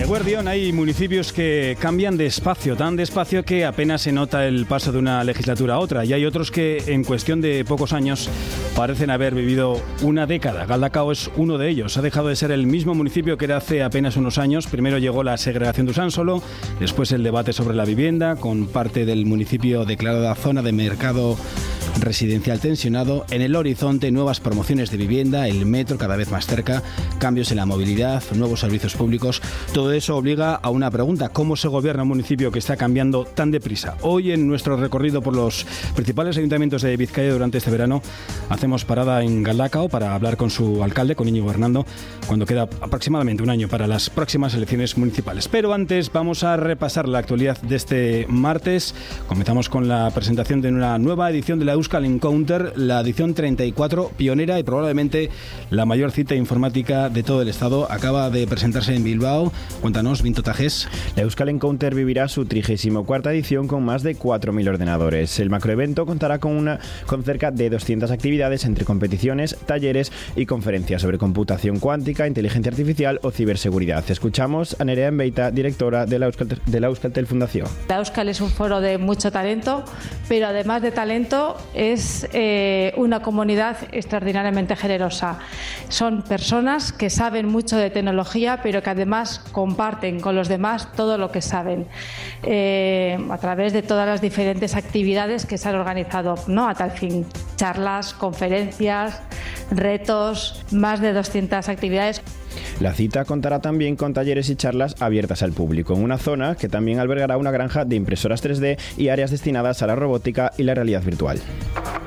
Guardián, hay municipios que cambian despacio, tan despacio que apenas se nota el paso de una legislatura a otra, y hay otros que en cuestión de pocos años parecen haber vivido una década. Galdakao es uno de ellos. Ha dejado de ser el mismo municipio que era hace apenas unos años. Primero llegó la segregación de Usánsolo, después el debate sobre la vivienda, con parte del municipio declarada zona de mercado residencial tensionado. En el horizonte, nuevas promociones de vivienda, el metro cada vez más cerca, cambios en la movilidad, nuevos servicios públicos. Todo eso obliga a una pregunta: ¿cómo se gobierna un municipio que está cambiando tan deprisa? Hoy, en nuestro recorrido por los principales ayuntamientos de Vizcaya durante este verano, hacemos parada en Galdakao para hablar con su alcalde, con Íñigo Hernando, cuando queda aproximadamente un año para las próximas elecciones municipales. Pero antes vamos a repasar la actualidad de este martes. Comenzamos con la presentación de una nueva edición de la Euskal Encounter, la edición 34, pionera y probablemente la mayor cita informática de todo el estado. Acaba de presentarse en Bilbao. Cuéntanos, Vinto Tajés. La Euskal Encounter vivirá su 34ª edición con más de 4.000 ordenadores. El macroevento contará con cerca de 200 actividades entre competiciones, talleres y conferencias sobre computación cuántica, inteligencia artificial o ciberseguridad. Escuchamos a Nerea Enbeita, directora de la Euskaltel Fundación. La Euskal es un foro de mucho talento, pero además de talento es una comunidad extraordinariamente generosa. Son personas que saben mucho de tecnología, pero que además comparten con los demás todo lo que saben, a través de todas las diferentes actividades que se han organizado, ¿no?, a tal fin. Charlas, conferencias, retos, más de 200 actividades. La cita contará también con talleres y charlas abiertas al público, en una zona que también albergará una granja de impresoras 3D y áreas destinadas a la robótica y la realidad virtual.